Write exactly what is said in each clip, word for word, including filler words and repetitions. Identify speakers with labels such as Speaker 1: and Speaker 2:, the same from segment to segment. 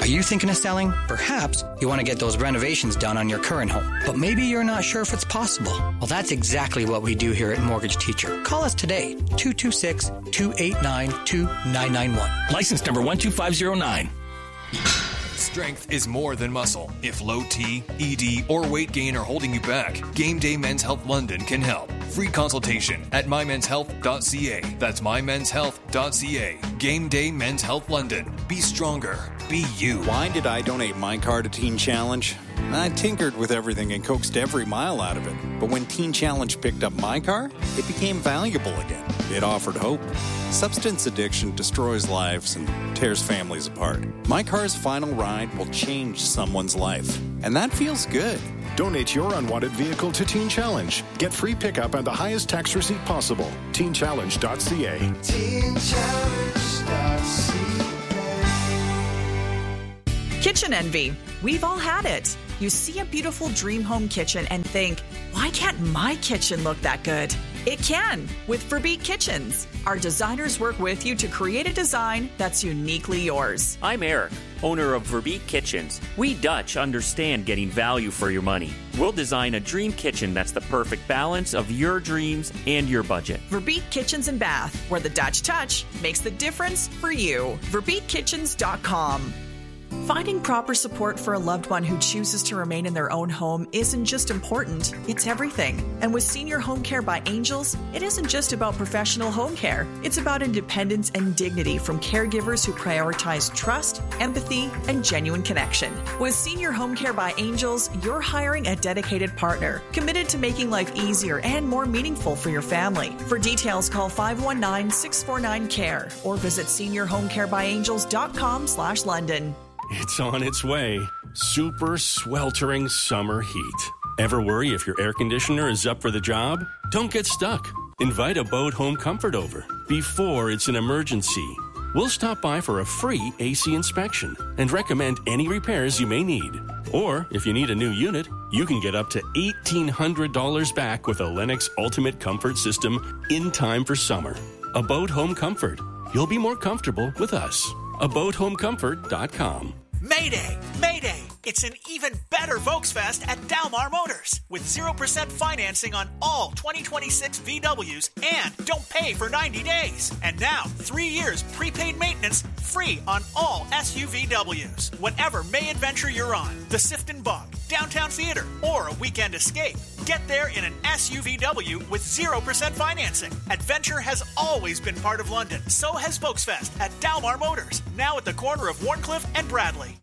Speaker 1: Are you thinking of selling? Perhaps you want to get those renovations done on your current home, but maybe you're not sure if it's possible. Well, that's exactly what we do here at Mortgage Teacher. Call us today, two two six, two eight nine, two nine nine one.
Speaker 2: License number one two five zero nine.
Speaker 3: Strength is more than muscle. If low T, E D, or weight gain are holding you back, Game Day Men's Health London can help. Free consultation at my mens health dot c a. That's my mens health dot c a. Game Day Men's Health London. Be stronger. Be you.
Speaker 4: Why did I donate my car to Teen Challenge? I tinkered with everything and coaxed every mile out of it. But when Teen Challenge picked up my car, it became valuable again. It offered hope. Substance addiction destroys lives and tears families apart. My car's final ride will change someone's life. And that feels good.
Speaker 5: Donate your unwanted vehicle to Teen Challenge. Get free pickup and the highest tax receipt possible. teen challenge dot c a. teen challenge dot c a.
Speaker 6: Kitchen envy. We've all had it. You see a beautiful dream home kitchen and think, why can't my kitchen look that good? It can with Verbeek Kitchens. Our designers work with you to create a design that's uniquely yours.
Speaker 7: I'm Eric, owner of Verbeek Kitchens. We Dutch understand getting value for your money. We'll design a dream kitchen that's the perfect balance of your dreams and your budget.
Speaker 6: Verbeek Kitchens and Bath, where the Dutch touch makes the difference for you. verbeek kitchens dot com. Finding proper support for a loved one who chooses to remain in their own home isn't just important, it's everything. And with Senior Home Care by Angels, it isn't just about professional home care. It's about independence and dignity from caregivers who prioritize trust, empathy, and genuine connection. With Senior Home Care by Angels, you're hiring a dedicated partner, committed to making life easier and more meaningful for your family. For details, call five one nine, six four nine, C A R E or visit senior home care by angels dot com slash London.
Speaker 8: It's on its way. Super sweltering summer heat. Ever worry if your air conditioner is up for the job? Don't get stuck. Invite Abode Home Comfort over before it's an emergency. We'll stop by for a free A C inspection and recommend any repairs you may need. Or, if you need a new unit, you can get up to eighteen hundred dollars back with a Lennox Ultimate Comfort System in time for summer. Abode Home Comfort. You'll be more comfortable with us. abode home comfort dot com.
Speaker 9: Mayday! Mayday! It's an even better Volksfest at Dalmar Motors with zero percent financing on all twenty twenty-six V Ws and don't pay for ninety days. And now, three years prepaid maintenance free on all S U V Ws. Whatever May adventure you're on, the Sifton Bog, Downtown Theater, or a weekend escape, get there in an S U V W with zero percent financing. Adventure has always been part of London. So has Volksfest at Dalmar Motors, now at the corner of Warncliffe and Bradley.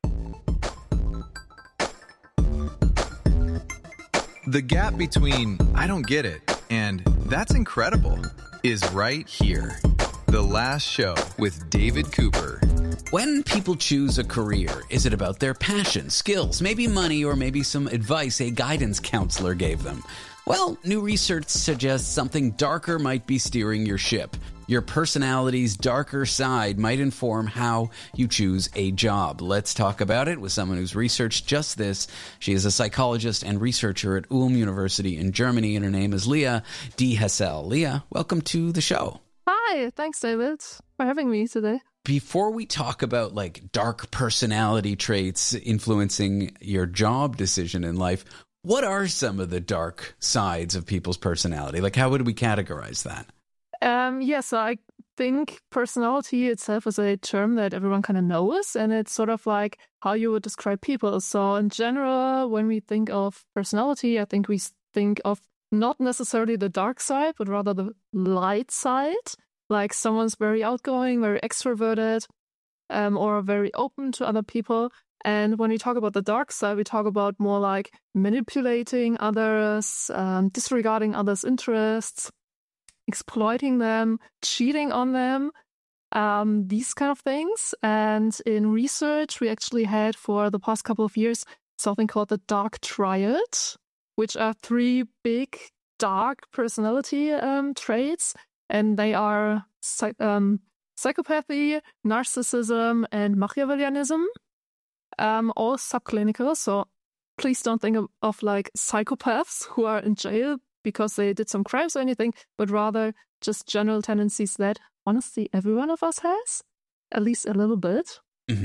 Speaker 10: The gap between I don't get it and that's incredible is right here. The Last Show with David Cooper.
Speaker 11: When people choose a career, is it about their passion, skills, maybe money, or maybe some advice a guidance counselor gave them? Well, new research suggests something darker might be steering your ship. Your personality's darker side might inform how you choose a job. Let's talk about it with someone who's researched just this. She is a psychologist and researcher at Ulm University in Germany, and her name is Leah D. Hessel. Leah, welcome to the show.
Speaker 12: Hi, thanks, David, for having me today.
Speaker 11: Before we talk about like dark personality traits influencing your job decision in life, what are some of the dark sides of people's personality? Like, how would we categorize that?
Speaker 12: Um, yeah, so I think personality itself is a term that everyone kind of knows, and it's sort of like how you would describe people. So in general, when we think of personality, I think we think of not necessarily the dark side, but rather the light side. Like someone's very outgoing, very extroverted, um, or very open to other people. And when we talk about the dark side, we talk about more like manipulating others, um, disregarding others' interests, exploiting them, cheating on them, um, these kind of things. And in research, we actually had for the past couple of years something called the dark triad, which are three big dark personality um, traits. And they are um, psychopathy, narcissism, and Machiavellianism, um, all subclinical. So please don't think of, of like psychopaths who are in jail because they did some crimes or anything, but rather just general tendencies that honestly every one of us has, at least a little bit.
Speaker 11: Mm-hmm.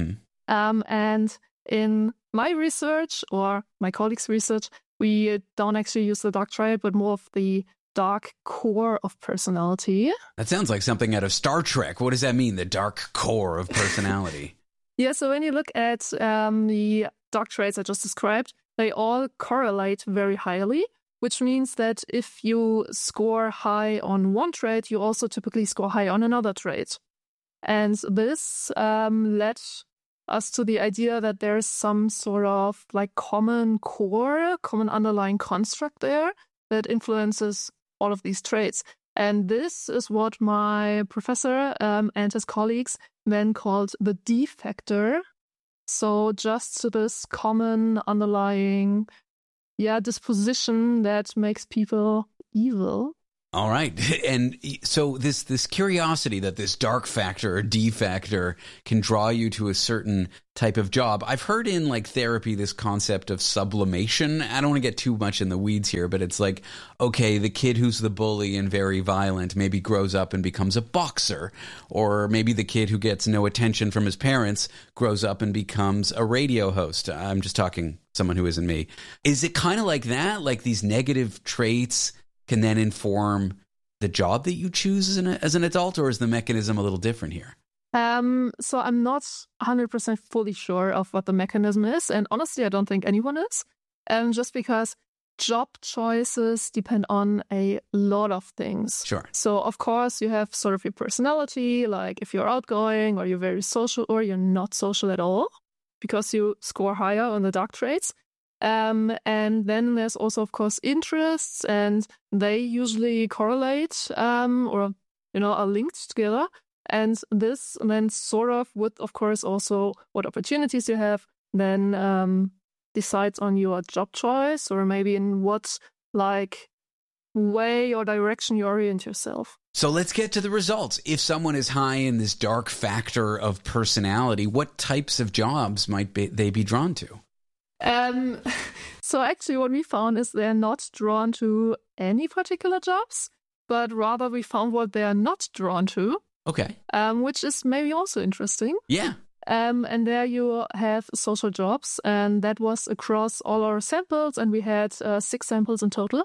Speaker 12: Um, and in my research or my colleagues' research, we don't actually use the dark triad, but more of the dark core of personality.
Speaker 11: That sounds like something out of Star Trek. What does that mean, the dark core of personality?
Speaker 12: Yeah, so when you look at um, the dark traits I just described, they all correlate very highly, which means that if you score high on one trait, you also typically score high on another trait. And this um, led us to the idea that there's some sort of like common core, common underlying construct there that influences all of these traits. And this is what my professor um, and his colleagues then called the D factor. So just this common underlying, yeah, disposition that makes people evil.
Speaker 11: All right. And so this this curiosity that this dark factor or D factor can draw you to a certain type of job. I've heard in like therapy this concept of sublimation. I don't want to get too much in the weeds here, but it's like, okay, the kid who's the bully and very violent maybe grows up and becomes a boxer. Or maybe the kid who gets no attention from his parents grows up and becomes a radio host. I'm just talking someone who isn't me. Is it kind of like that? Like these negative traits can then inform the job that you choose as an, as an adult, or is the mechanism a little different here?
Speaker 12: Um, so I'm not one hundred percent fully sure of what the mechanism is, and honestly, I don't think anyone is, um, just because job choices depend on a lot of things.
Speaker 11: Sure.
Speaker 12: So, of course, you have sort of your personality, like if you're outgoing, or you're very social, or you're not social at all, because you score higher on the dark traits. Um, and then there's also, of course, interests, and they usually correlate um, or, you know, are linked together. And this then sort of with, of course, also what opportunities you have, then um, decides on your job choice or maybe in what, like, way or direction you orient yourself.
Speaker 11: So let's get to the results. If someone is high in this dark factor of personality, what types of jobs might be, they be drawn to?
Speaker 12: Um, so actually what we found is they're not drawn to any particular jobs, but rather we found what they are not drawn to.
Speaker 11: Okay.
Speaker 12: Um, which is maybe also interesting.
Speaker 11: Yeah.
Speaker 12: Um, and there you have social jobs, and that was across all our samples, and we had uh, six samples in total.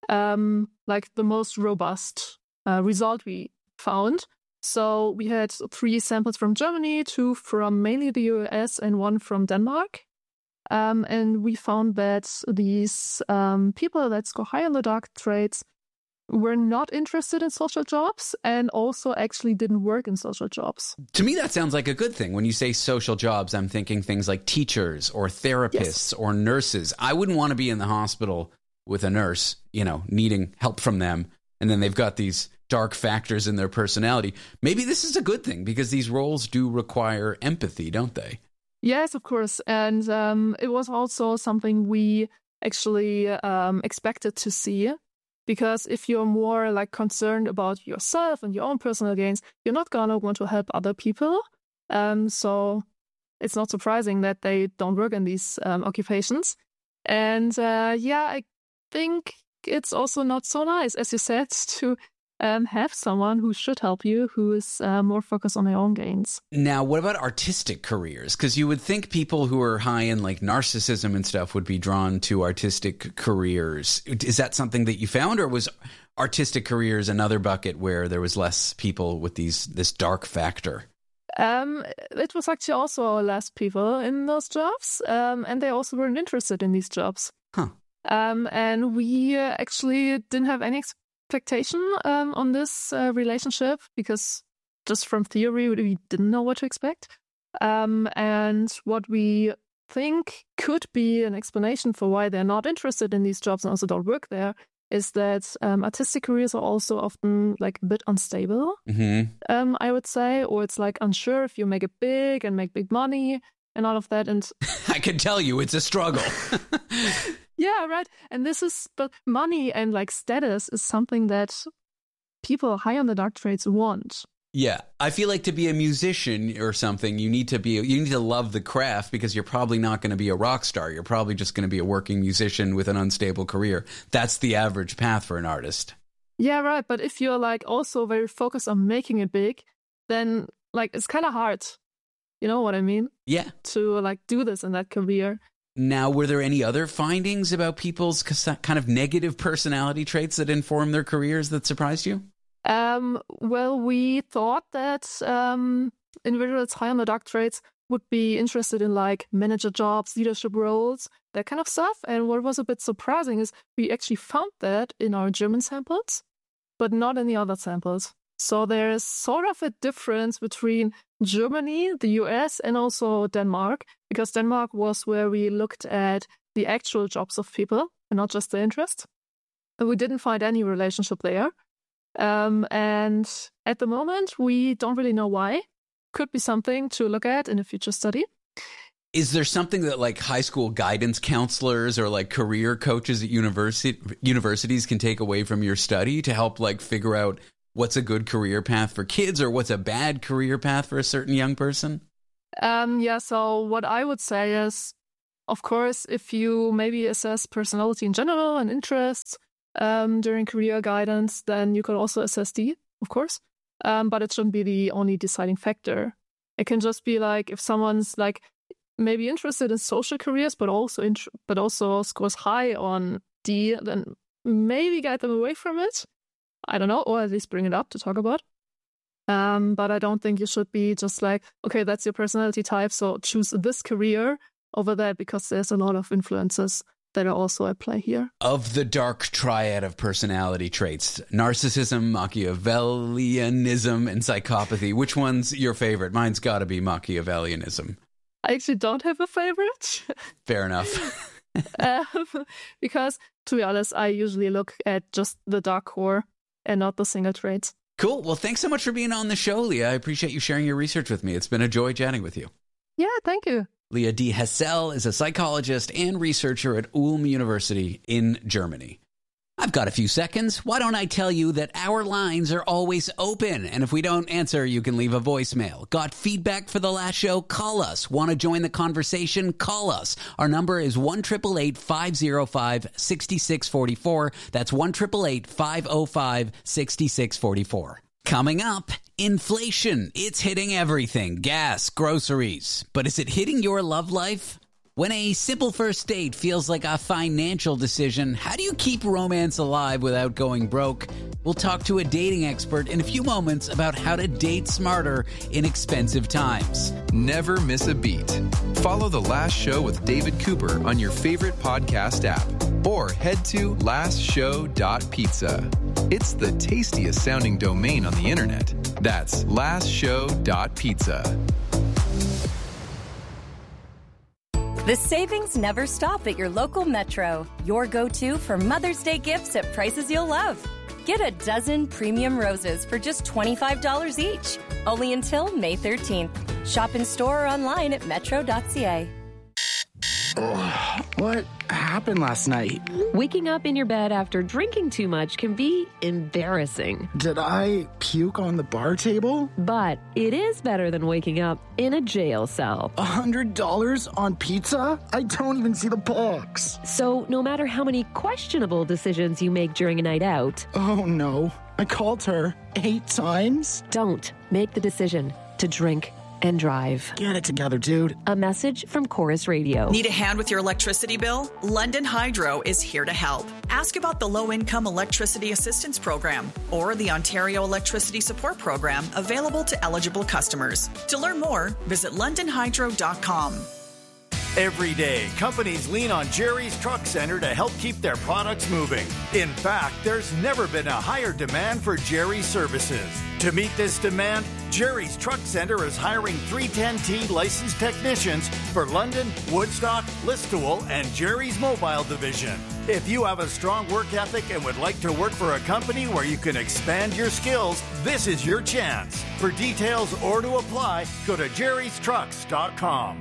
Speaker 12: Um, like the most robust uh, result we found. So we had three samples from Germany, two from mainly the U S, and one from Denmark. Um, and we found that these um, people that score high on the dark traits were not interested in social jobs and also actually didn't work in social jobs.
Speaker 11: To me, that sounds like a good thing. When you say social jobs, I'm thinking things like teachers or therapists yes. or nurses. I wouldn't want to be in the hospital with a nurse, you know, needing help from them. And then they've got these dark factors in their personality. Maybe this is a good thing because these roles do require empathy, don't they?
Speaker 12: Yes, of course. And um, it was also something we actually um, expected to see, because if you're more like concerned about yourself and your own personal gains, you're not going to want to help other people. Um, so it's not surprising that they don't work in these um, occupations. And uh, yeah, I think it's also not so nice, as you said, to Um, have someone who should help you, who is uh, more focused on their own gains.
Speaker 11: Now, what about artistic careers? Because you would think people who are high in like narcissism and stuff would be drawn to artistic careers. Is that something that you found, or was artistic careers another bucket where there was less people with these this dark factor?
Speaker 12: Um, it was actually also less people in those jobs, um, and they also weren't interested in these jobs.
Speaker 11: Huh.
Speaker 12: Um, and we uh, actually didn't have any experience expectation um, on this uh, relationship, because just from theory we didn't know what to expect. Um, and what we think could be an explanation for why they're not interested in these jobs and also don't work there is that um, artistic careers are also often like a bit unstable,
Speaker 11: mm-hmm.
Speaker 12: um, I would say, or it's like unsure if you make it big and make big money and all of that. And
Speaker 11: I can tell you it's a struggle.
Speaker 12: Yeah, right. And this is, but money and like status is something that people high on the dark traits want.
Speaker 11: Yeah, I feel like to be a musician or something, you need to be, you need to love the craft, because you're probably not going to be a rock star. You're probably just going to be a working musician with an unstable career. That's the average path for an artist.
Speaker 12: Yeah, right. But if you're like also very focused on making it big, then like it's kind of hard You know what I mean?
Speaker 11: Yeah.
Speaker 12: To like do this in that career.
Speaker 11: Now, were there any other findings about people's kind of negative personality traits that inform their careers that surprised you?
Speaker 12: Um, well, we thought that um, individuals high on the dark traits would be interested in like manager jobs, leadership roles, that kind of stuff. And what was a bit surprising is we actually found that in our German samples, but not in the other samples. So there's sort of a difference between Germany, the U S, and also Denmark, because Denmark was where we looked at the actual jobs of people and not just the interest. And we didn't find any relationship there. Um, and at the moment, we don't really know why. Could be something to look at in a future study.
Speaker 11: Is there something that like high school guidance counselors or like career coaches at university universities can take away from your study to help like figure out what's a good career path for kids or what's a bad career path for a certain young person?
Speaker 12: Um, yeah, so what I would say is, of course, if you maybe assess personality in general and interests um, during career guidance, then you could also assess D, of course. Um, but it shouldn't be the only deciding factor. It can just be like if someone's like maybe interested in social careers, but also int- but also scores high on D, then maybe guide them away from it. I don't know, or at least bring it up to talk about. Um, but I don't think you should be just like, okay, that's your personality type, so choose this career over that, because there's a lot of influences that are also at play here.
Speaker 11: Of the dark triad of personality traits, narcissism, Machiavellianism, and psychopathy, which one's your favorite? Mine's got to be Machiavellianism.
Speaker 12: I actually don't have a favorite.
Speaker 11: Fair enough.
Speaker 12: um, because, to be honest, I usually look at just the dark core and not the single traits.
Speaker 11: Cool. Well, thanks so much for being on the show, Leah. I appreciate you sharing your research with me. It's been a joy chatting with you.
Speaker 12: Yeah, thank you.
Speaker 11: Leah D. Hessel is a psychologist and researcher at Ulm University in Germany. I've got a few seconds. Why don't I tell you that our lines are always open? And if we don't answer, you can leave a voicemail. Got feedback for the last show? Call us. Want to join the conversation? Call us. Our number is one eight eight eight, five oh five, six six four four. That's one eight eight eight, five oh five, six six four four. Coming up, inflation. It's hitting everything. Gas, groceries. But is it hitting your love life? When a simple first date feels like a financial decision, how do you keep romance alive without going broke? We'll talk to a dating expert in a few moments about how to date smarter in expensive times.
Speaker 10: Never miss a beat. Follow The Last Show with David Cooper on your favorite podcast app or head to last show dot pizza. It's the tastiest sounding domain on the internet. That's last show dot pizza.
Speaker 13: The savings never stop at your local Metro. Your go-to for Mother's Day gifts at prices you'll love. Get a dozen premium roses for just twenty-five dollars each. Only until May thirteenth. Shop in store or online at metro dot c a.
Speaker 14: Oh, what happened last night?
Speaker 15: Waking up in your bed after drinking too much can be embarrassing.
Speaker 14: Did I puke on the bar table?
Speaker 15: But it is better than waking up in a jail cell.
Speaker 14: A hundred dollars on pizza? I don't even see the box.
Speaker 15: So no matter how many questionable decisions you make during a night out...
Speaker 14: Oh no, I called her eight times?
Speaker 15: Don't make the decision to drink and drive.
Speaker 14: Get it together, dude.
Speaker 15: A message from Chorus Radio.
Speaker 6: Need a hand with your electricity bill? London Hydro is here to help. Ask about the Low-Income Electricity Assistance Program or the Ontario Electricity Support Program available to eligible customers. To learn more, visit london hydro dot com.
Speaker 16: Every day, companies lean on Jerry's Truck Center to help keep their products moving. In fact, there's never been a higher demand for Jerry's services. To meet this demand, Jerry's Truck Center is hiring three ten T licensed technicians for London, Woodstock, Listowel, and Jerry's Mobile Division. If you have a strong work ethic and would like to work for a company where you can expand your skills, this is your chance. For details or to apply, go to jerrys trucks dot com.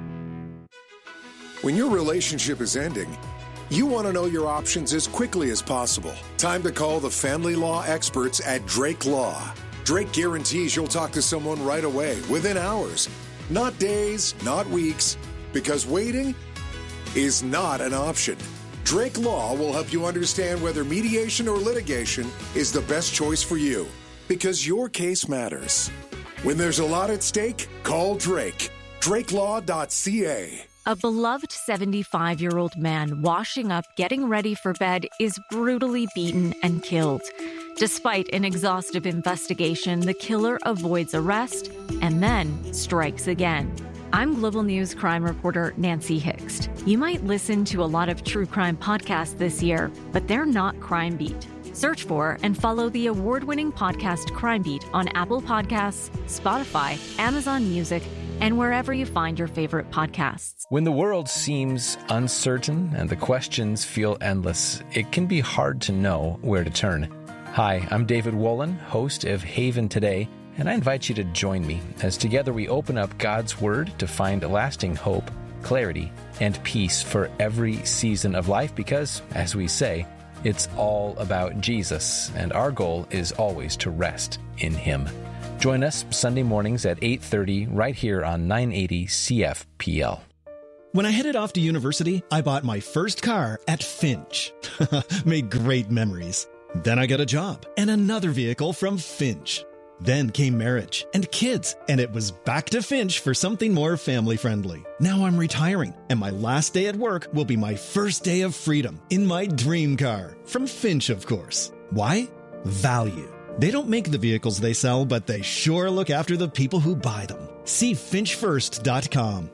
Speaker 17: When your relationship is ending, you want to know your options as quickly as possible. Time to call the family law experts at Drake Law. Drake guarantees you'll talk to someone right away, within hours. Not days, not weeks, because waiting is not an option. Drake Law will help you understand whether mediation or litigation is the best choice for you, because your case matters. When there's a lot at stake, call Drake. drake law dot c a.
Speaker 18: A beloved seventy-five-year-old man washing up, getting ready for bed, is brutally beaten and killed. Despite an exhaustive investigation, the killer avoids arrest and then strikes again. I'm Global News crime reporter Nancy Hixt. You might listen to a lot of true crime podcasts this year, but they're not Crime Beat. Search for and follow the award-winning podcast Crime Beat on Apple Podcasts, Spotify, Amazon Music, and wherever you find your favorite podcasts.
Speaker 19: When the world seems uncertain and the questions feel endless, it can be hard to know where to turn. Hi, I'm David Wolin, host of Haven Today, and I invite you to join me as together we open up God's Word to find lasting hope, clarity, and peace for every season of life because, as we say, it's all about Jesus, and our goal is always to rest in Him. Join us Sunday mornings at eight thirty right here on nine eighty C F P L.
Speaker 20: When I headed off to university, I bought my first car at Finch. Made great memories. Then I got a job and another vehicle from Finch. Then came marriage and kids, and it was back to Finch for something more family-friendly. Now I'm retiring, and my last day at work will be my first day of freedom in my dream car. From Finch, of course. Why? Value. They don't make the vehicles they sell, but they sure look after the people who buy them. See finch first dot com.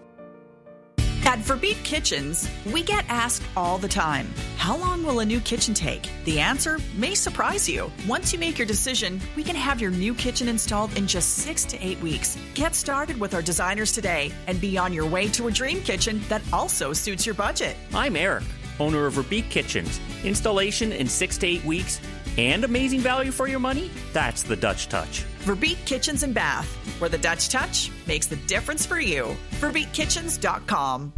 Speaker 6: At Verbeek Kitchens, we get asked all the time, how long will a new kitchen take? The answer may surprise you. Once you make your decision, we can have your new kitchen installed in just six to eight weeks. Get started with our designers today and be on your way to a dream kitchen that also suits your budget.
Speaker 7: I'm Eric, owner of Verbeek Kitchens. Installation in six to eight weeks and amazing value for your money? That's the Dutch Touch.
Speaker 6: Verbeek Kitchens and Bath, where the Dutch touch makes the difference for you. verbeek kitchens dot com.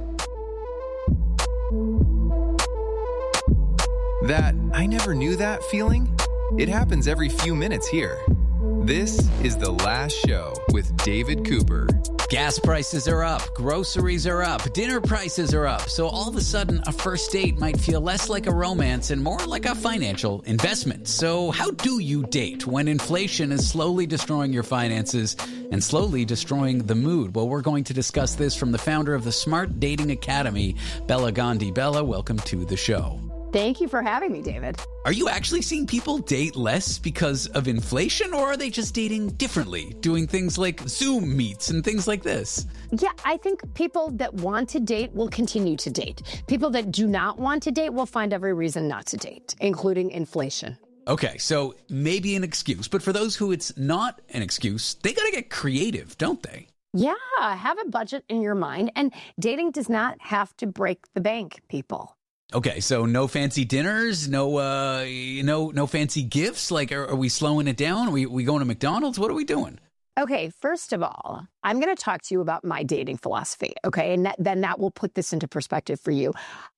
Speaker 10: That I never knew that feeling? It happens every few minutes here. This is The Last Show with David Cooper.
Speaker 11: Gas prices are up, groceries are up, dinner prices are up. So all of a sudden, a first date might feel less like a romance and more like a financial investment. So how do you date when inflation is slowly destroying your finances and slowly destroying the mood? Well, we're going to discuss this from the founder of the Smart Dating Academy, Bella Gandhi. Bella, welcome to the show.
Speaker 21: Thank you for having me, David.
Speaker 11: Are you actually seeing people date less because of inflation, or are they just dating differently, doing things like Zoom meets and things like this?
Speaker 21: Yeah, I think people that want to date will continue to date. People that do not want to date will find every reason not to date, including inflation.
Speaker 11: Okay, so maybe an excuse, but for those who it's not an excuse, they got to get creative, don't they?
Speaker 21: Yeah, have a budget in your mind, and dating does not have to break the bank, people.
Speaker 11: Okay, so no fancy dinners, no uh, no no fancy gifts. Like, are, are we slowing it down? Are we we going to McDonald's? What are we doing?
Speaker 21: Okay, first of all, I'm going to talk to you about my dating philosophy. Okay, and that, then that will put this into perspective for you.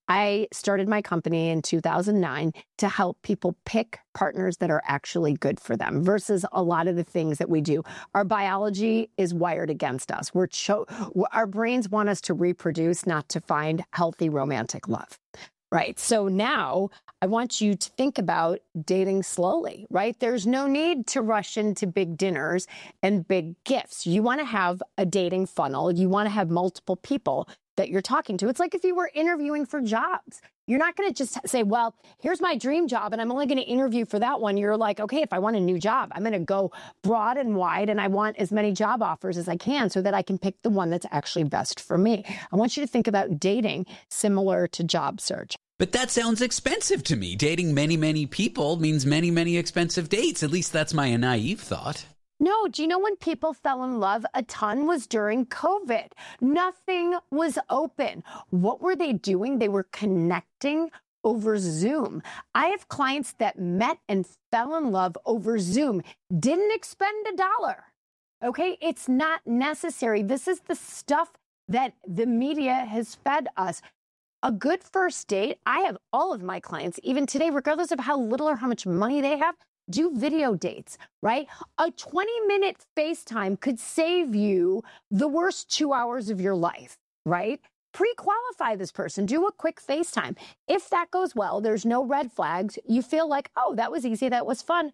Speaker 21: I started my company in two thousand nine to help people pick partners that are actually good for them versus a lot of the things that we do. Our biology is wired against us. We're cho- our brains want us to reproduce, not to find healthy romantic love. Right. So now I want you to think about dating slowly, right? There's no need to rush into big dinners and big gifts. You want to have a dating funnel. You want to have multiple people that you're talking to. It's like if you were interviewing for jobs. You're not going to just say, well, here's my dream job, and I'm only going to interview for that one. You're like, okay, if I want a new job, I'm going to go broad and wide, and I want as many job offers as I can so that I can pick the one that's actually best for me. I want you to think about dating similar to job search.
Speaker 11: But that sounds expensive to me. Dating many, many people means many, many expensive dates. At least that's my naive thought.
Speaker 21: No, do you know when people fell in love a ton was during COVID? Nothing was open. What were they doing? They were connecting over Zoom. I have clients that met and fell in love over Zoom, didn't expend a dollar. Okay, it's not necessary. This is the stuff that the media has fed us. A good first date, I have all of my clients, even today, regardless of how little or how much money they have, do video dates, right? A twenty-minute FaceTime could save you the worst two hours of your life, right? Pre-qualify this person. Do a quick FaceTime. If that goes well, there's no red flags. You feel like, oh, that was easy. That was fun.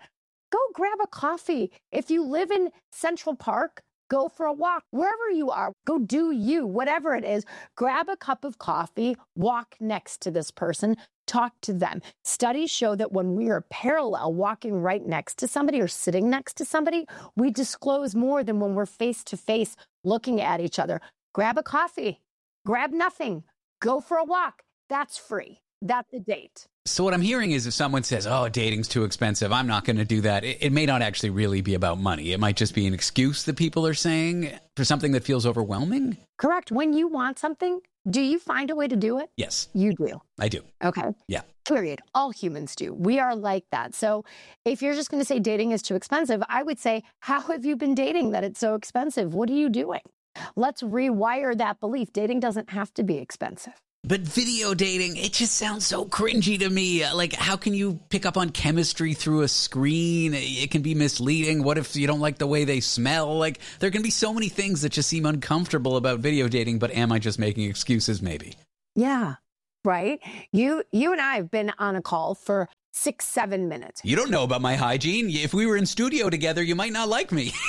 Speaker 21: go grab a coffee. If you live in Central Park, go for a walk. Wherever you are, go do you, whatever it is. Grab a cup of coffee, walk next to this person, talk to them. Studies show that when we are parallel, walking right next to somebody or sitting next to somebody, we disclose more than when we're face to face looking at each other. Grab a coffee, grab nothing, go for a walk. That's free. That's a date.
Speaker 11: So what I'm hearing is if someone says, oh, dating's too expensive, I'm not going to do that. It, it may not actually really be about money. It might just be an excuse that people are saying for something that feels overwhelming.
Speaker 21: Correct. When you want something, do you find a way to do it?
Speaker 11: Yes.
Speaker 21: You do.
Speaker 11: I do.
Speaker 21: Okay.
Speaker 11: Yeah.
Speaker 21: Period. All humans do. We are like that. So if you're just going to say dating is too expensive, I would say, how have you been dating that it's so expensive? What are you doing? Let's rewire that belief. Dating doesn't have to be expensive.
Speaker 11: But video dating, it just sounds so cringy to me. Like, how can you pick up on chemistry through a screen? It can be misleading. What if you don't like the way they smell? Like, there can be so many things that just seem uncomfortable about video dating, but am I just making excuses maybe?
Speaker 21: Yeah, right. You, you and I have been on a call for six, seven minutes.
Speaker 11: You don't know about my hygiene. If we were in studio together, you might not like me.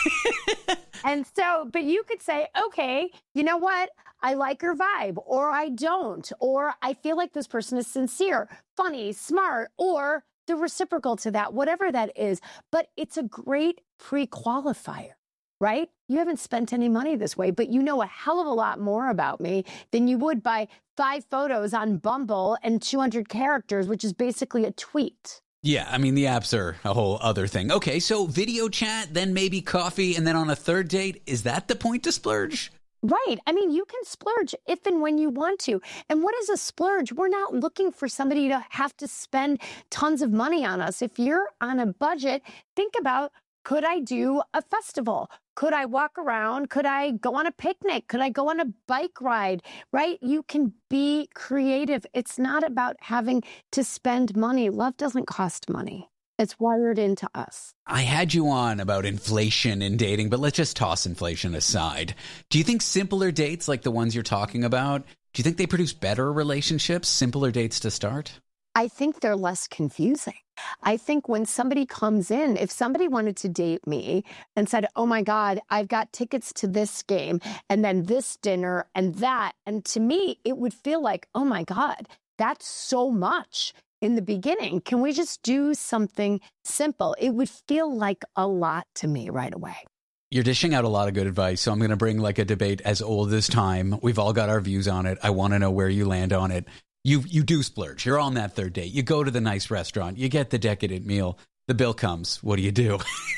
Speaker 21: And so, but you could say, okay, you know what? I like her vibe, or I don't, or I feel like this person is sincere, funny, smart, or the reciprocal to that, whatever that is. But it's a great pre-qualifier, right? You haven't spent any money this way, but you know a hell of a lot more about me than you would by five photos on Bumble and two hundred characters, which is basically a tweet.
Speaker 11: Yeah, I mean, the apps are a whole other thing. Okay, so video chat, then maybe coffee, and then on a third date, is that the point to splurge?
Speaker 21: Right. I mean, you can splurge if and when you want to. And what is a splurge? We're not looking for somebody to have to spend tons of money on us. If you're on a budget, think about, could I do a festival? Could I walk around? Could I go on a picnic? Could I go on a bike ride? Right? You can be creative. It's not about having to spend money. Love doesn't cost money. It's wired into us.
Speaker 11: I had you on about inflation in dating, but let's just toss inflation aside. Do you think simpler dates like the ones you're talking about, do you think they produce better relationships, simpler dates to start?
Speaker 21: I think they're less confusing. I think when somebody comes in, if somebody wanted to date me and said, oh my God, I've got tickets to this game and then this dinner and that, and to me, it would feel like, oh my God, that's so much. In the beginning, can we just do something simple? It would feel like a lot to me right away.
Speaker 11: You're dishing out a lot of good advice, so I'm going to bring like a debate as old as time. We've all got our views on it. I want to know where you land on it. You you do splurge. You're on that third date. You go to the nice restaurant. You get the decadent meal. The bill comes. What do you do?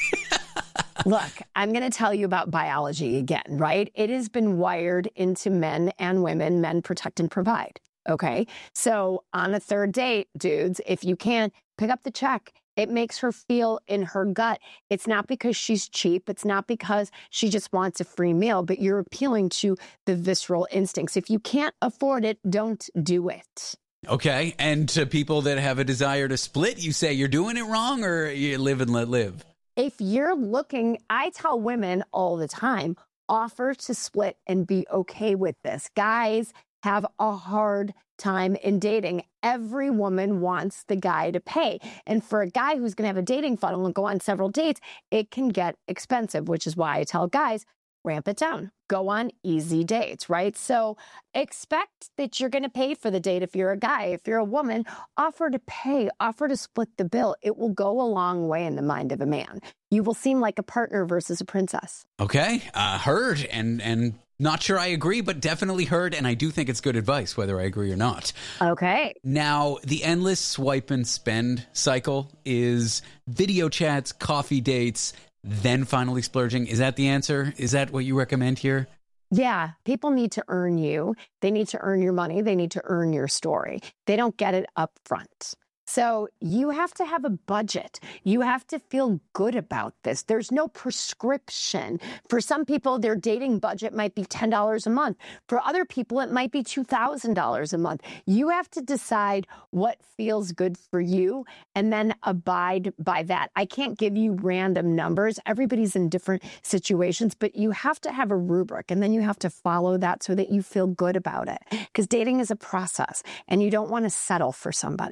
Speaker 21: Look, I'm going to tell you about biology again, right? It has been wired into men and women. Men protect and provide. Okay, so on a third date, dudes, if you can, pick up the check. It makes her feel in her gut. It's not because she's cheap. It's not because she just wants a free meal, but you're appealing to the visceral instincts. If you can't afford it, don't do it.
Speaker 11: Okay, and to people that have a desire to split, you say you're doing it wrong or you live and let live?
Speaker 21: If you're looking, I tell women all the time, offer to split and be okay with this. Guys have a hard time in dating. Every woman wants the guy to pay. And for a guy who's going to have a dating funnel and go on several dates, it can get expensive, which is why I tell guys, ramp it down. Go on easy dates, right? So expect that you're going to pay for the date if you're a guy. If you're a woman, offer to pay, offer to split the bill. It will go a long way in the mind of a man. You will seem like a partner versus a princess.
Speaker 11: Okay, uh, heard and and not sure I agree, but definitely heard. And I do think it's good advice, whether I agree or not.
Speaker 21: Okay.
Speaker 11: Now, the endless swipe and spend cycle is video chats, coffee dates, then finally splurging. Is that the answer? Is that what you recommend here?
Speaker 21: Yeah, people need to earn you. They need to earn your money. They need to earn your story. They don't get it up front. So you have to have a budget. You have to feel good about this. There's no prescription. For some people, their dating budget might be ten dollars a month. For other people, it might be two thousand dollars a month. You have to decide what feels good for you and then abide by that. I can't give you random numbers. Everybody's in different situations, but you have to have a rubric and then you have to follow that so that you feel good about it. Because dating is a process and you don't want to settle for somebody.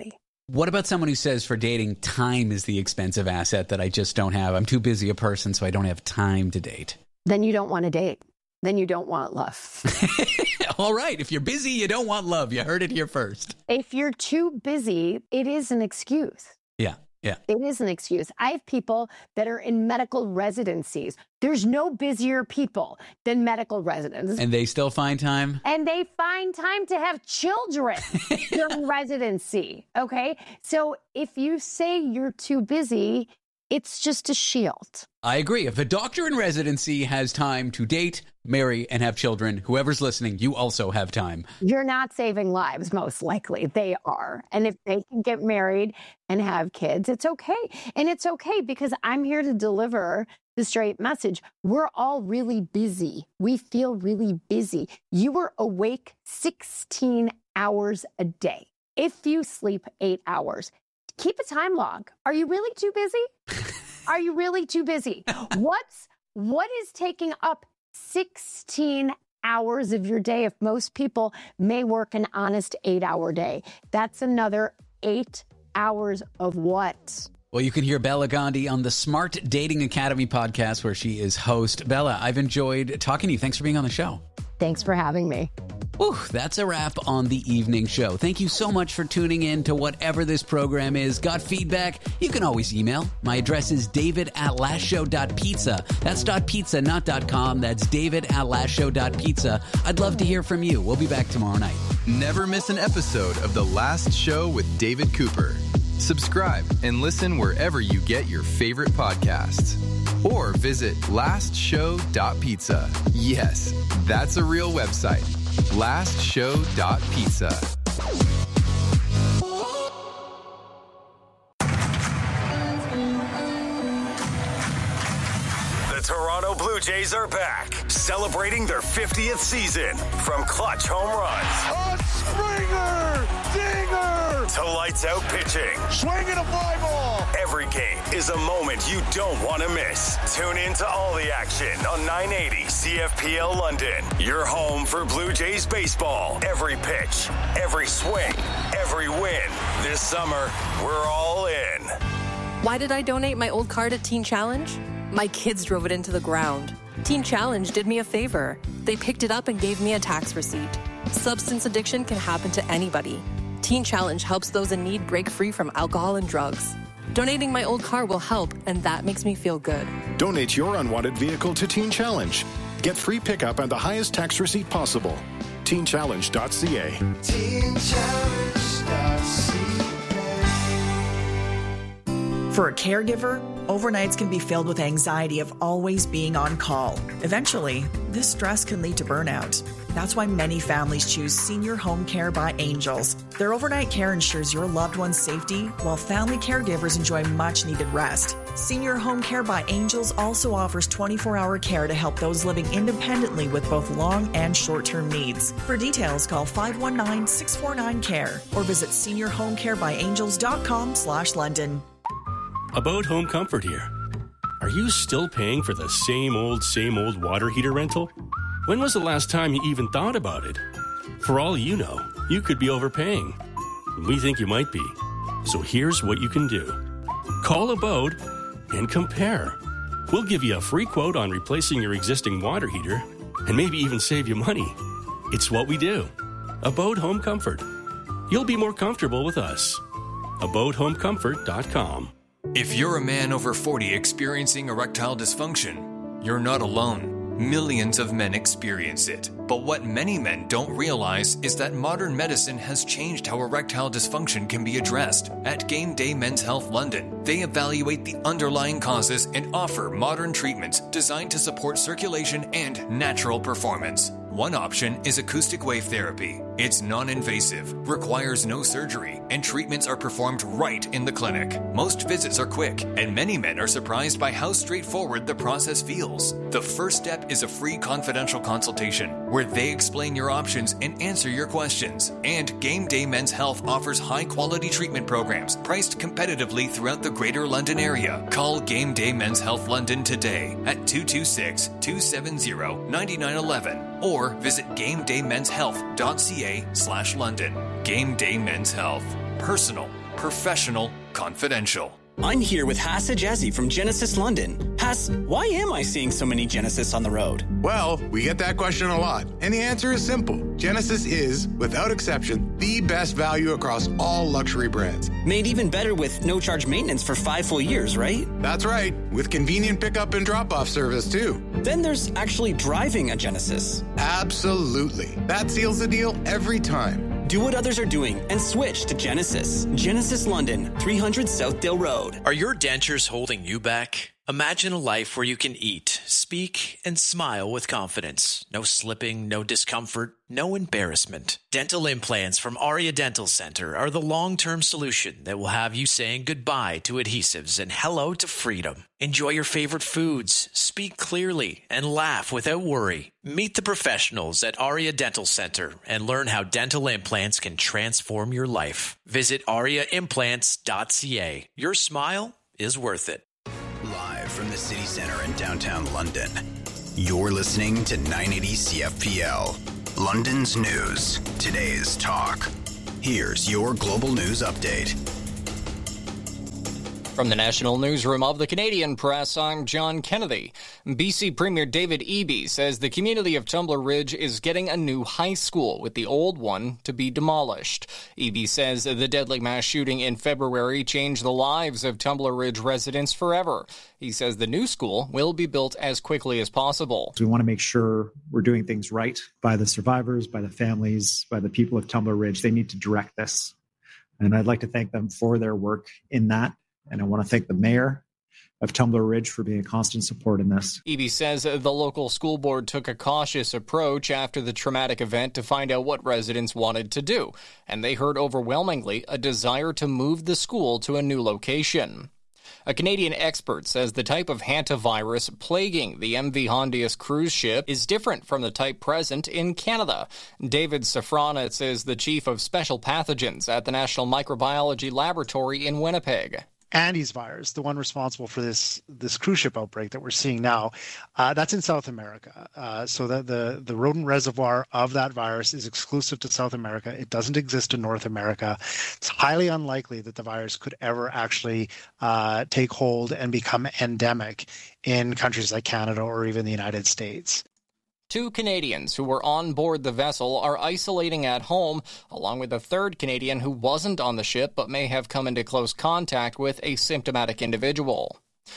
Speaker 11: What about someone who says for dating, time is the expensive asset that I just don't have? I'm too busy a person, so I don't have time to date.
Speaker 21: Then you don't want to date. Then you don't want love.
Speaker 11: All right. If you're busy, you don't want love. You heard it here first.
Speaker 21: If you're too busy, it is an excuse.
Speaker 11: Yeah. Yeah.
Speaker 21: It is an excuse. I have people that are in medical residencies. There's no busier people than medical residents.
Speaker 11: And they still find time?
Speaker 21: And they find time to have children during residency. Okay? So if you say you're too busy, it's just a shield.
Speaker 11: I agree. If a doctor in residency has time to date, marry, and have children, whoever's listening, you also have time.
Speaker 21: You're not saving lives, most likely. They are. And if they can get married and have kids, it's okay. And it's okay because I'm here to deliver the straight message. We're all really busy. We feel really busy. You are awake sixteen hours a day. If you sleep eight hours, keep a time log. Are you really too busy? Are you really too busy? What's what is taking up sixteen hours of your day if most people may work an honest eight-hour day? That's another eight hours of what?
Speaker 11: Well, you can hear Bella Gandhi on the Smart Dating Academy podcast where she is host. Bella, I've enjoyed talking to you. Thanks for being on the show.
Speaker 21: Thanks for having me.
Speaker 11: Whew, that's a wrap on the evening show. Thank you so much for tuning in to whatever this program is. Got feedback? You can always email. My address is david at lastshow.pizza. That's .pizza, not .com. That's david at lastshow.pizza. I'd love to hear from you. We'll be back tomorrow night.
Speaker 10: Never miss an episode of The Last Show with David Cooper. Subscribe and listen wherever you get your favorite podcasts. Or visit last show dot pizza. Yes, that's a real website. last show dot pizza.
Speaker 1: The Toronto Blue Jays are back, celebrating their fiftieth season. From clutch home runs,
Speaker 22: a Springer, dinger,
Speaker 1: to lights out pitching,
Speaker 22: swinging a fly ball.
Speaker 1: Every game is a moment you don't want to miss. Tune in to all the action on nine eighty C F P L London. Your home for Blue Jays baseball. Every pitch, every swing, every win. This summer, we're all in.
Speaker 23: Why did I donate my old car to Teen Challenge? My kids drove it into the ground. Teen Challenge did me a favor. They picked it up and gave me a tax receipt. Substance addiction can happen to anybody. Teen Challenge helps those in need break free from alcohol and drugs. Donating my old car will help, and that makes me feel good.
Speaker 5: Donate your unwanted vehicle to Teen Challenge. Get free pickup and the highest tax receipt possible. teen challenge dot c a. teen challenge dot c a.
Speaker 6: For a caregiver, overnights can be filled with anxiety of always being on call. Eventually, this stress can lead to burnout. That's why many families choose Senior Home Care by Angels. Their overnight care ensures your loved one's safety, while family caregivers enjoy much-needed rest. Senior Home Care by Angels also offers twenty-four hour care to help those living independently with both long and short-term needs. For details, call five one nine, six four nine, C A R E or visit senior home care by angels dot com slash London.
Speaker 8: About Home Comfort here. Are you still paying for the same old, same old water heater rental? When was the last time you even thought about it? For all you know, you could be overpaying. We think you might be. So here's what you can do. Call Abode and compare. We'll give you a free quote on replacing your existing water heater and maybe even save you money. It's what we do. Abode Home Comfort. You'll be more comfortable with us. abode home comfort dot com.
Speaker 3: If you're a man over forty experiencing erectile dysfunction, you're not alone. Millions of men experience it. But what many men don't realize is that modern medicine has changed how erectile dysfunction can be addressed. At Game Day Men's Health London, they evaluate the underlying causes and offer modern treatments designed to support circulation and natural performance. One option is acoustic wave therapy. It's non-invasive, requires no surgery, and treatments are performed right in the clinic. Most visits are quick, and many men are surprised by how straightforward the process feels. The first step is a free confidential consultation, where they explain your options and answer your questions. And Game Day Men's Health offers high-quality treatment programs priced competitively throughout the Greater London area. Call Game Day Men's Health London today at two two six, two seven zero, nine nine one one or visit game day men's health dot c a slash London. Game Day Men's Health. Personal, Professional Confidential.
Speaker 2: I'm here with Hassa Jazzy from Genesis London. Hass, why am I seeing so many Genesis on the road?
Speaker 4: Well, we get that question a lot, and the answer is simple. Genesis is, without exception, the best value across all luxury brands.
Speaker 2: Made even better with no-charge maintenance for five full years, right?
Speaker 4: That's right, with convenient pickup and drop-off service, too.
Speaker 2: Then there's actually driving a Genesis.
Speaker 4: Absolutely. That seals the deal every time.
Speaker 2: Do what others are doing and switch to Genesis. Genesis London, three hundred Southdale Road.
Speaker 9: Are your dentures holding you back? Imagine a life where you can eat, speak, and smile with confidence. No slipping, no discomfort, no embarrassment. Dental implants from Aria Dental Center are the long-term solution that will have you saying goodbye to adhesives and hello to freedom. Enjoy your favorite foods, speak clearly, and laugh without worry. Meet the professionals at Aria Dental Center and learn how dental implants can transform your life. Visit aria implants dot c a. Your smile is worth it.
Speaker 24: Live from the city center in downtown London, you're listening to nine eighty C F P L, London's news, today's talk. Here's your global news update.
Speaker 25: From the National Newsroom of the Canadian Press, I'm John Kennedy. B C Premier David Eby says the community of Tumbler Ridge is getting a new high school, with the old one to be demolished. Eby says the deadly mass shooting in February changed the lives of Tumbler Ridge residents forever. He says the new school will be built as quickly as possible.
Speaker 26: So we want to make sure we're doing things right by the survivors, by the families, by the people of Tumbler Ridge. They need to direct this. And I'd like to thank them for their work in that. And I want to thank the mayor of Tumbler Ridge for being a constant support in this.
Speaker 25: Eby says the local school board took a cautious approach after the traumatic event to find out what residents wanted to do, and they heard overwhelmingly a desire to move the school to a new location. A Canadian expert says the type of hantavirus plaguing the M V Hondius cruise ship is different from the type present in Canada. David Safranitz is the chief of special pathogens at the National Microbiology Laboratory in Winnipeg.
Speaker 27: Andes virus, the one responsible for this this cruise ship outbreak that we're seeing now, uh, that's in South America. Uh, so the, the the rodent reservoir of that virus is exclusive to South America. It doesn't exist in North America. It's highly unlikely that the virus could ever actually uh, take hold and become endemic in countries like Canada or even the United States.
Speaker 25: Two Canadians who were on board the vessel are isolating at home, along with a third Canadian who wasn't on the ship but may have come into close contact with a symptomatic individual.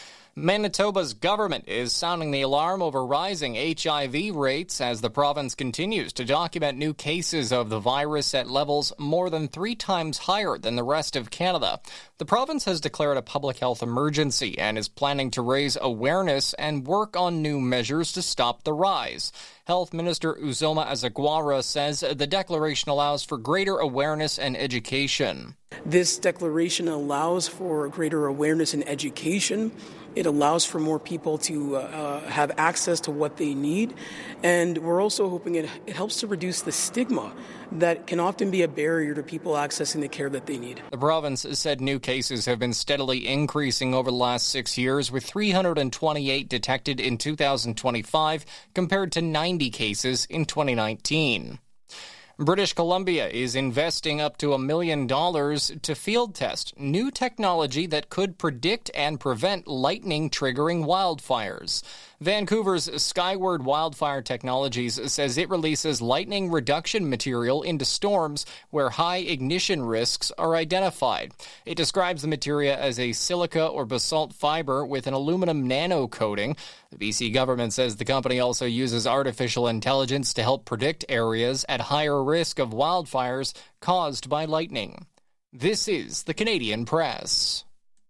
Speaker 25: Manitoba's government is sounding the alarm over rising H I V rates as the province continues to document new cases of the virus at levels more than three times higher than the rest of Canada. The province has declared a public health emergency and is planning to raise awareness and work on new measures to stop the rise. Health Minister Uzoma Azagwara says the declaration allows for greater awareness and education.
Speaker 28: This declaration allows for greater awareness and education. It allows for more people to uh, have access to what they need. And we're also hoping it, it helps to reduce the stigma that can often be a barrier to people accessing the care that they need.
Speaker 25: The province said new cases have been steadily increasing over the last six years, with three hundred twenty-eight detected in two thousand twenty-five compared to ninety cases in twenty nineteen. British Columbia is investing up to a million dollars to field test new technology that could predict and prevent lightning triggering wildfires. Vancouver's Skyward Wildfire Technologies says it releases lightning reduction material into storms where high ignition risks are identified. It describes the material as a silica or basalt fiber with an aluminum nano coating. The B C government says the company also uses artificial intelligence to help predict areas at higher risk of wildfires caused by lightning. This is the Canadian Press.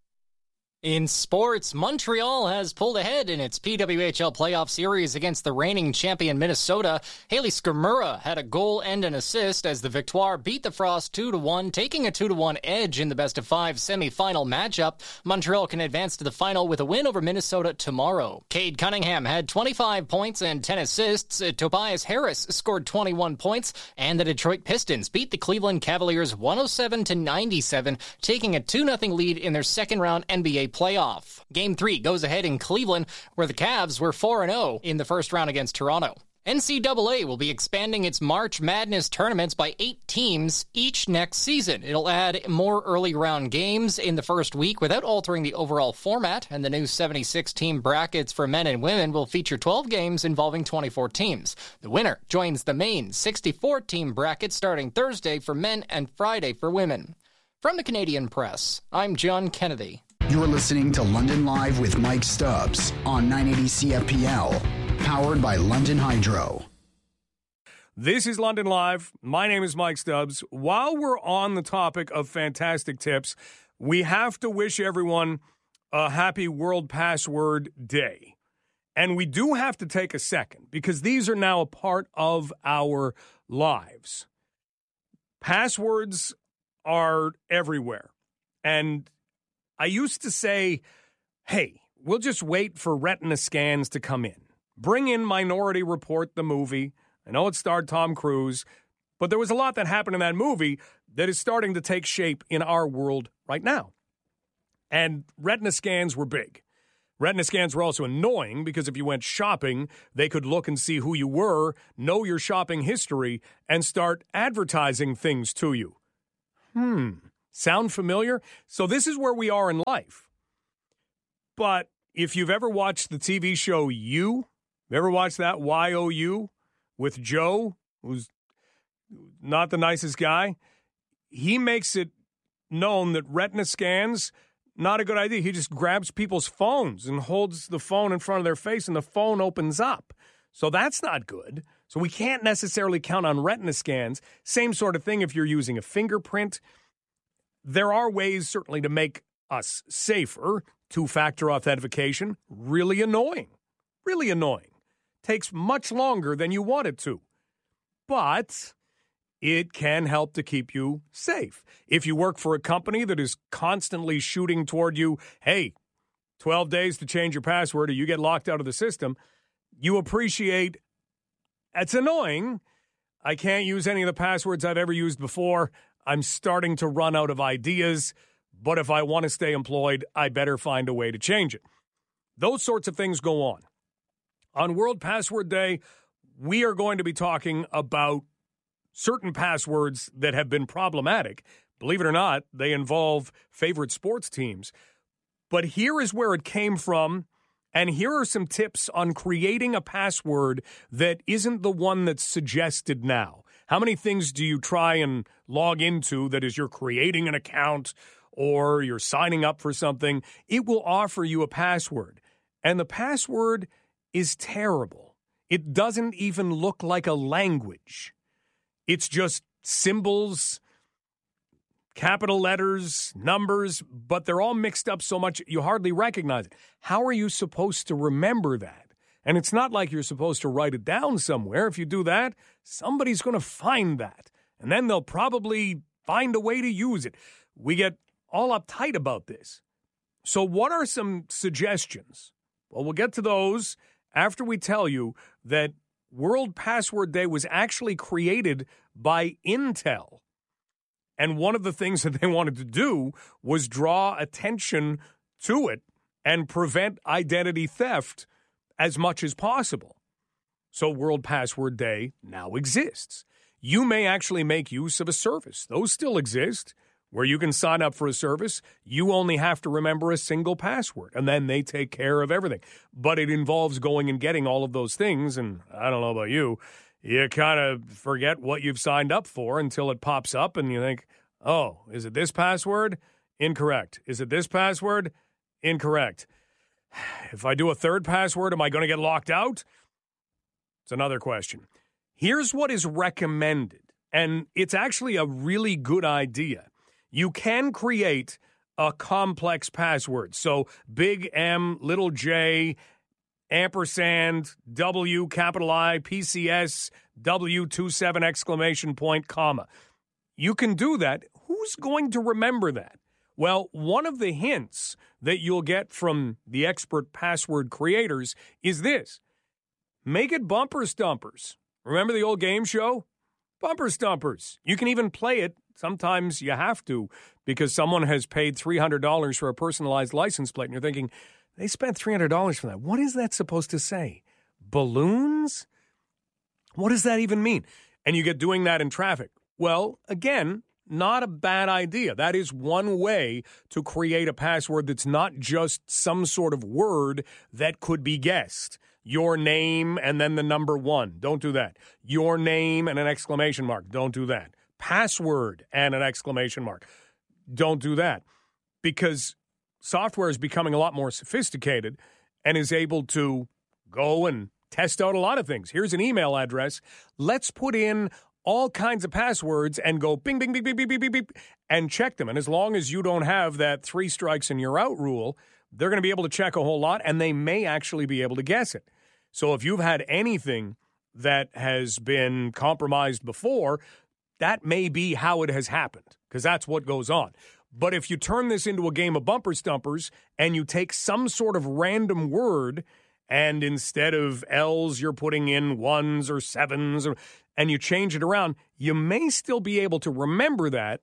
Speaker 25: In sports, Montreal has pulled ahead in its P W H L playoff series against the reigning champion Minnesota. Haley Skrmura had a goal and an assist as the Victoire beat the Frost two to one, taking a two to one edge in the best-of-five semifinal matchup. Montreal can advance to the final with a win over Minnesota tomorrow. Cade Cunningham had twenty-five points and ten assists. Tobias Harris scored twenty-one points, and the Detroit Pistons beat the Cleveland Cavaliers one oh seven to ninety-seven, taking a two nothing lead in their second-round N B A playoff. Game three goes ahead in Cleveland, where the Cavs were four and oh in the first round against Toronto. N C double A will be expanding its March Madness tournaments by eight teams each next season. It'll add more early round games in the first week without altering the overall format, and the new seventy-six team brackets for men and women will feature twelve games involving twenty-four teams. The winner joins the main sixty-four team bracket starting Thursday for men and Friday for women. From the Canadian Press, I'm John Kennedy.
Speaker 24: You're listening to London Live with Mike Stubbs on nine eighty C F P L. Powered by London Hydro.
Speaker 12: This is London Live. My name is Mike Stubbs. While we're on the topic of fantastic tips, we have to wish everyone a happy World Password Day. And we do have to take a second because these are now a part of our lives. Passwords are everywhere. And I used to say, hey, we'll just wait for retina scans to come in. Bring in Minority Report, the movie. I know it starred Tom Cruise, but there was a lot that happened in that movie that is starting to take shape in our world right now. And retina scans were big. Retina scans were also annoying because if you went shopping, they could look and see who you were, know your shopping history, and start advertising things to you. Hmm. Sound familiar? So this is where we are in life. But if you've ever watched the T V show You, ever watched that, Y O U, with Joe, who's not the nicest guy? He makes it known that retina scans, not a good idea. He just grabs people's phones and holds the phone in front of their face, and the phone opens up. So that's not good. So we can't necessarily count on retina scans. Same sort of thing if you're using a fingerprint. There are ways, certainly, to make us safer. Two-factor authentication, really annoying. Really annoying. Takes much longer than you want it to. But it can help to keep you safe. If you work for a company that is constantly shooting toward you, hey, twelve days to change your password or you get locked out of the system, you appreciate, it's annoying. I can't use any of the passwords I've ever used before. I'm starting to run out of ideas. But if I want to stay employed, I better find a way to change it. Those sorts of things go on. On World Password Day, we are going to be talking about certain passwords that have been problematic. Believe it or not, they involve favorite sports teams. But here is where it came from, and here are some tips on creating a password that isn't the one that's suggested now. How many things do you try and log into that is you're creating an account or you're signing up for something? It will offer you a password, and the password is terrible. It doesn't even look like a language. It's just symbols, capital letters, numbers, but they're all mixed up so much you hardly recognize it. How are you supposed to remember that? And it's not like you're supposed to write it down somewhere. If you do that, somebody's going to find that, and then they'll probably find a way to use it. We get all uptight about this. So what are some suggestions? Well, we'll get to those after we tell you that World Password Day was actually created by Intel. And one of the things that they wanted to do was draw attention to it and prevent identity theft as much as possible. So World Password Day now exists. You may actually make use of a service. Those still exist, where you can sign up for a service. You only have to remember a single password, and then they take care of everything. But it involves going and getting all of those things, and I don't know about you, you kind of forget what you've signed up for until it pops up, and you think, oh, is it this password? Incorrect. Is it this password? Incorrect. If I do a third password, am I going to get locked out? It's another question. Here's what is recommended, and it's actually a really good idea. You can create a complex password. So big M, little j, ampersand, W, capital I, P C S, W twenty-seven exclamation point, comma. You can do that. Who's going to remember that? Well, one of the hints that you'll get from the expert password creators is this. Make it bumper stumpers. Remember the old game show? Bumper stumpers. You can even play it. Sometimes you have to because someone has paid three hundred dollars for a personalized license plate, and you're thinking, they spent three hundred dollars for that. What is that supposed to say? Balloons? What does that even mean? And you get doing that in traffic. Well, again, not a bad idea. That is one way to create a password that's not just some sort of word that could be guessed. Your name and then the number one. Don't do that. Your name and an exclamation mark. Don't do that. Password and an exclamation mark. Don't do that. Because software is becoming a lot more sophisticated and is able to go and test out a lot of things. Here's an email address. Let's put in all kinds of passwords and go bing, bing, bing, bing, bing, bing, bing, bing, and check them. And as long as you don't have that three strikes and you're out rule, they're going to be able to check a whole lot, and they may actually be able to guess it. So if you've had anything that has been compromised before, that may be how it has happened, because that's what goes on. But if you turn this into a game of bumper stumpers and you take some sort of random word and instead of L's, you're putting in ones or sevens, or, and you change it around, you may still be able to remember that.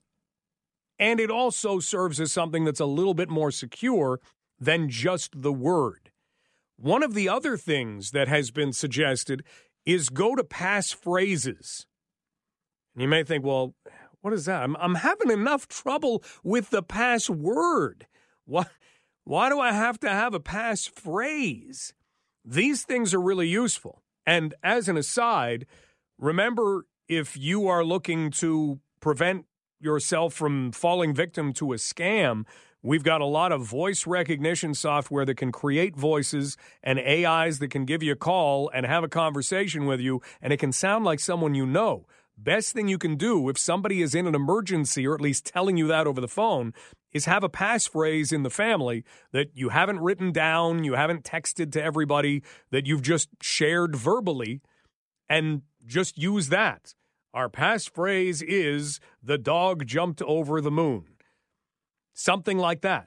Speaker 12: And it also serves as something that's a little bit more secure than just the word. One of the other things that has been suggested is go to passphrases. And you may think, well, what is that? I'm, I'm having enough trouble with the password. Why, why do I have to have a passphrase? These things are really useful. And as an aside, remember, if you are looking to prevent yourself from falling victim to a scam, we've got a lot of voice recognition software that can create voices and A Is that can give you a call and have a conversation with you, and it can sound like someone you know. Best thing you can do if somebody is in an emergency, or at least telling you that over the phone, is have a passphrase in the family that you haven't written down, you haven't texted to everybody, that you've just shared verbally, and just use that. Our passphrase is, the dog jumped over the moon. Something like that.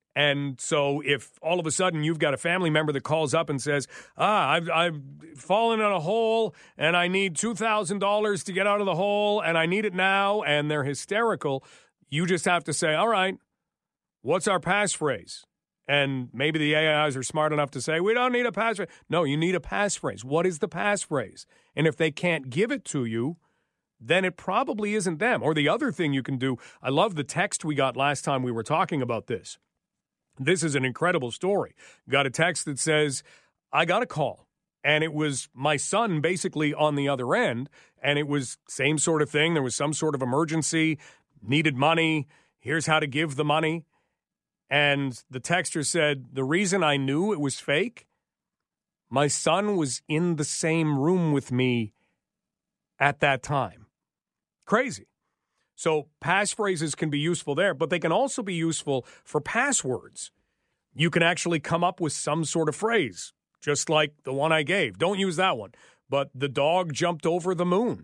Speaker 12: And so if all of a sudden you've got a family member that calls up and says, ah, I've, I've fallen in a hole and I need two thousand dollars to get out of the hole and I need it now, and they're hysterical, you just have to say, all right, what's our passphrase? And maybe the A Is are smart enough to say, we don't need a passphrase. No, you need a passphrase. What is the passphrase? And if they can't give it to you, then it probably isn't them. Or the other thing you can do, I love the text we got last time we were talking about this. This is an incredible story. Got a text that says, I got a call, and it was my son basically on the other end, and it was same sort of thing. There was some sort of emergency, needed money. Here's how to give the money. And the texter said, the reason I knew it was fake, my son was in the same room with me at that time. Crazy. So passphrases can be useful there, but they can also be useful for passwords. You can actually come up with some sort of phrase, just like the one I gave. Don't use that one. But the dog jumped over the moon.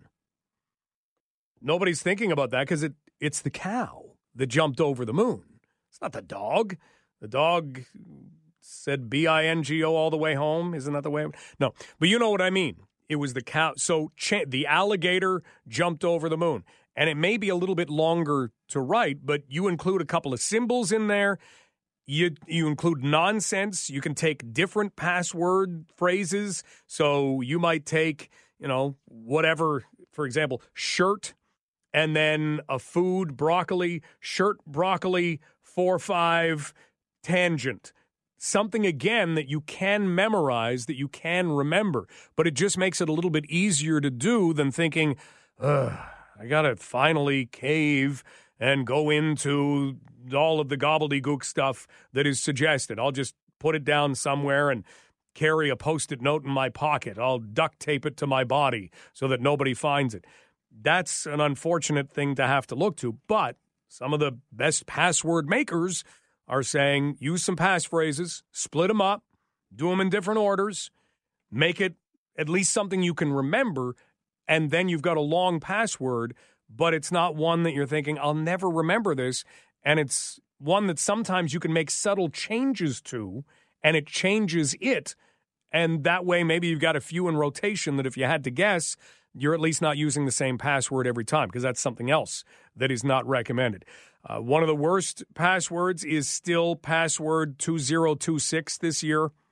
Speaker 12: Nobody's thinking about that because it, it's the cow that jumped over the moon. It's not the dog. The dog said B I N G O all the way home. Isn't that the way? No, but you know what I mean. It was the cow. So cha- the alligator jumped over the moon. And it may be a little bit longer to write, but you include a couple of symbols in there. You you include nonsense. You can take different password phrases. So you might take, you know, whatever, for example, shirt, and then a food, broccoli, shirt, broccoli, four, five, tangent. Something, again, that you can memorize, that you can remember. But it just makes it a little bit easier to do than thinking, ugh, I got to finally cave and go into all of the gobbledygook stuff that is suggested. I'll just put it down somewhere and carry a Post-it note in my pocket. I'll duct tape it to my body so that nobody finds it. That's an unfortunate thing to have to look to. But some of the best password makers are saying use some passphrases, split them up, do them in different orders, make it at least something you can remember. And then you've got a long password, but it's not one that you're thinking, I'll never remember this. And it's one that sometimes you can make subtle changes to, and it changes it. And that way, maybe you've got a few in rotation that if you had to guess, you're at least not using the same password every time, because that's something else that is not recommended. Uh, one of the worst passwords is still password two zero two six this year.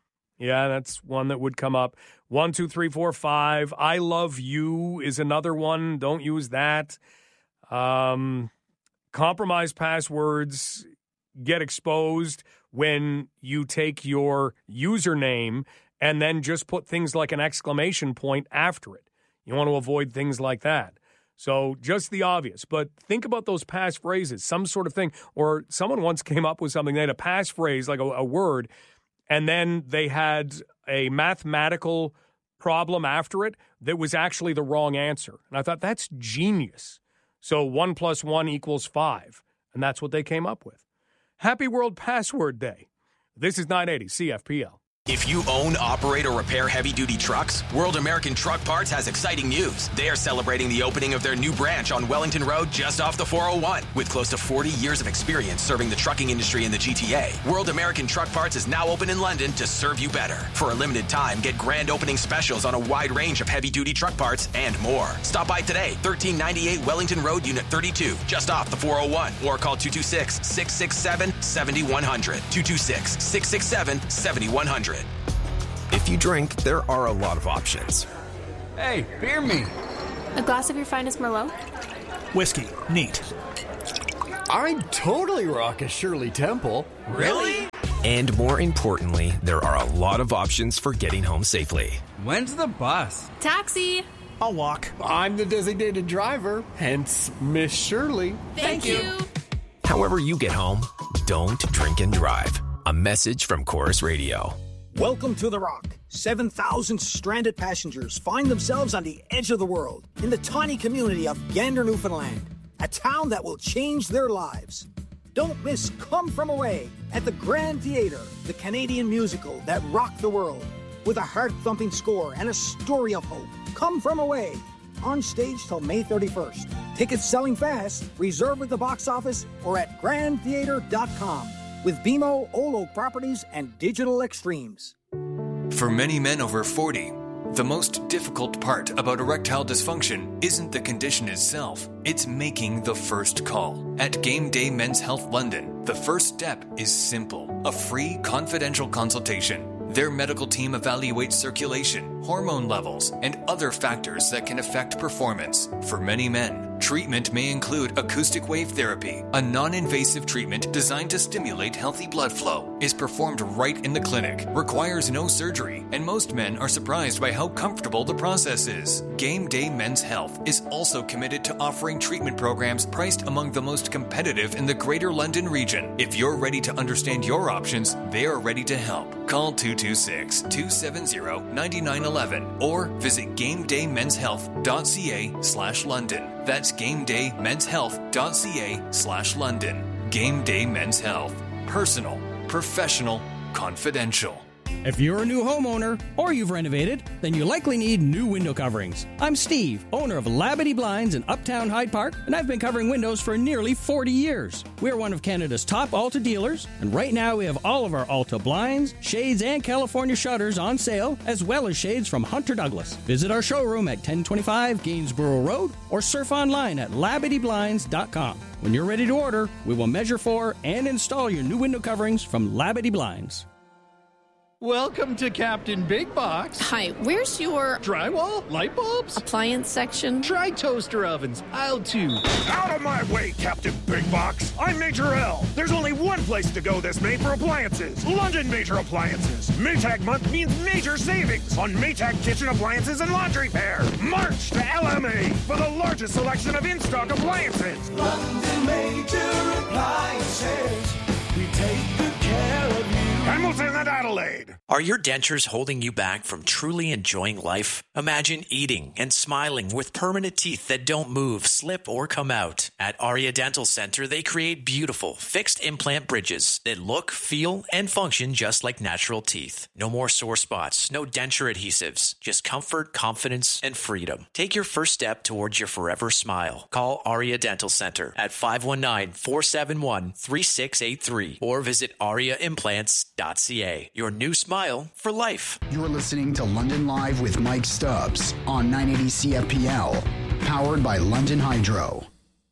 Speaker 12: Yeah, that's one that would come up. One, two, three, four, five. I love you is another one. Don't use that. Um, compromised passwords get exposed when you take your username and then just put things like an exclamation point after it. You want to avoid things like that. So just the obvious. But think about those passphrases, some sort of thing. Or someone once came up with something. They had a passphrase, like a, a word, and then they had a mathematical problem after it that was actually the wrong answer. And I thought, that's genius. So one plus one equals five. And that's what they came up with. Happy World Password Day. This is nine eighty C F P L.
Speaker 24: If you own, operate, or repair heavy-duty trucks, World American Truck Parts has exciting news. They are celebrating the opening of their new branch on Wellington Road just off the four oh one. With close to forty years of experience serving the trucking industry in the G T A, World American Truck Parts is now open in London to serve you better. For a limited time, get grand opening specials on a wide range of heavy-duty truck parts and more. Stop by today, thirteen ninety-eight Wellington Road, Unit thirty-two, just off the four oh one, or call two two six, six six seven, seven one zero zero, two two six, six six seven, seven one zero zero.
Speaker 13: If you drink, there are a lot of options.
Speaker 14: Hey, beer me.
Speaker 15: A glass of your finest Merlot?
Speaker 14: Whiskey. Neat.
Speaker 16: I'd totally rock a Shirley Temple.
Speaker 14: Really?
Speaker 13: And more importantly, there are a lot of options for getting home safely.
Speaker 14: When's the bus?
Speaker 15: Taxi.
Speaker 14: I'll walk.
Speaker 16: I'm the designated driver, hence Miss Shirley.
Speaker 15: Thank, Thank you. you.
Speaker 13: However you get home, don't drink and drive. A message from Chorus Radio.
Speaker 17: Welcome to The Rock. seven thousand stranded passengers find themselves on the edge of the world in the tiny community of Gander, Newfoundland, a town that will change their lives. Don't miss Come From Away at the Grand Theatre, the Canadian musical that rocked the world, with a heart-thumping score and a story of hope. Come From Away, on stage till May thirty-first. Tickets selling fast. Reserve at the box office or at grand theatre dot com. With B M O, Old Oak Properties, and Digital Extremes.
Speaker 3: For many men over forty, the most difficult part about erectile dysfunction isn't the condition itself, it's making the first call. At Game Day Men's Health London, the first step is simple, a free confidential consultation. Their medical team evaluates circulation, hormone levels, and other factors that can affect performance. For many men, treatment may include acoustic wave therapy, a non-invasive treatment designed to stimulate healthy blood flow, is performed right in the clinic, requires no surgery, and most men are surprised by how comfortable the process is. Game Day Men's Health is also committed to offering treatment programs priced among the most competitive in the Greater London region. If you're ready to understand your options, they are ready to help. Call two two six, two seven zero, nine nine one one or visit game day men's health dot c a slash London. That's game day men's health dot c a slash London. Game Day Men's Health. Personal, professional, confidential.
Speaker 18: If you're a new homeowner or you've renovated, then you likely need new window coverings. I'm Steve, owner of Labadee Blinds in Uptown Hyde Park, and I've been covering windows for nearly forty years. We're one of Canada's top Alta dealers, and right now we have all of our Alta blinds, shades, and California shutters on sale, as well as shades from Hunter Douglas. Visit our showroom at ten twenty-five Gainsborough Road or surf online at labadee blinds dot com. When you're ready to order, we will measure for and install your new window coverings from Labadee Blinds.
Speaker 16: Welcome to Captain Big Box.
Speaker 19: Hi, where's your...
Speaker 16: drywall? Light bulbs?
Speaker 19: Appliance section?
Speaker 16: Try toaster ovens. Aisle two.
Speaker 22: Out of my way, Captain Big Box. I'm Major L. There's only one place to go this May for appliances. London Major Appliances. Maytag month means major savings on Maytag kitchen appliances and laundry pair. March to L M A for the largest selection of in-stock appliances.
Speaker 20: London Major Appliances. We take good care of you.
Speaker 22: Hamilton and Adelaide.
Speaker 9: Are your dentures holding you back from truly enjoying life? Imagine eating and smiling with permanent teeth that don't move, slip, or come out. At Aria Dental Center, they create beautiful, fixed implant bridges that look, feel, and function just like natural teeth. No more sore spots, no denture adhesives, just comfort, confidence, and freedom. Take your first step towards your forever smile. Call Aria Dental Center at five one nine, four seven one, three six eight three or visit aria implants dot c a. Your new smile for life.
Speaker 24: You're listening to London Live with Mike Stubbs on nine eighty C F P L, powered by London Hydro.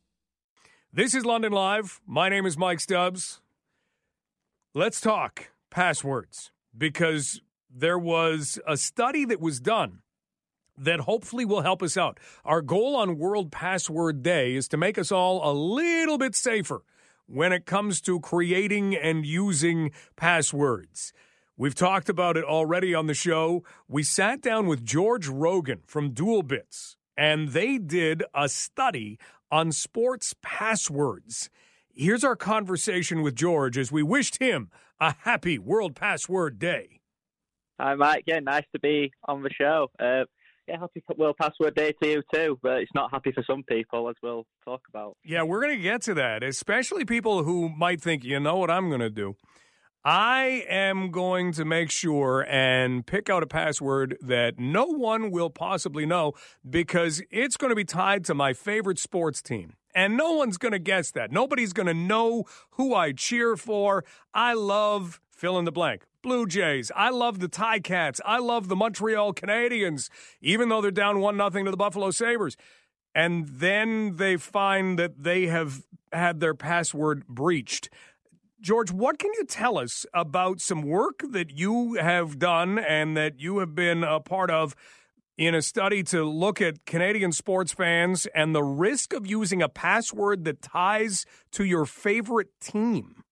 Speaker 12: This is London Live. My name is Mike Stubbs. Let's talk passwords, because there was a study that was done that hopefully will help us out. Our goal on World Password Day is to make us all a little bit safer when it comes to creating and using passwords. We've talked about it already on the show. We sat down with George Rogan from DualBits, and they did a study on sports passwords. Here's our conversation with George as we wished him a happy World Password Day.
Speaker 1: Hi, Mike. Yeah, nice to be on the show. Uh, yeah, happy World Password Day to you too, but it's not happy for some people, as we'll talk about.
Speaker 12: Yeah, we're going to get to that, especially people who might think, you know what I'm going to do? I am going to make sure and pick out a password that no one will possibly know because it's going to be tied to my favorite sports team. And no one's going to guess that. Nobody's going to know who I cheer for. I love fill in the blank. Blue Jays. I love the Ticats. I love the Montreal Canadiens, even though they're down one nothing to the Buffalo Sabres. And then they find that they have had their password breached. George, what can you tell us about some work that you have done and that you have been a part of in a study to look at Canadian sports fans and the risk of using a password that ties to your favorite team?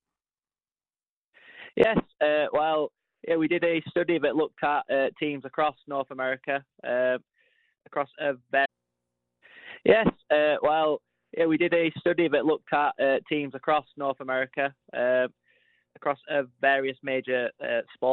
Speaker 1: Yes, uh, well, yeah, we did a study that looked at uh, teams across North America, uh, across a uh, yes, uh, well. Yeah, we did a study that looked at uh, teams across North America, uh, across uh, various major uh, sports.